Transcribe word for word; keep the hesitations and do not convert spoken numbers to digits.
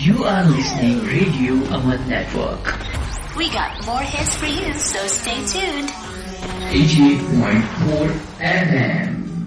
You are listening Radio Aman Network. We got more hits for you, so stay tuned. eighty-eight point four F M.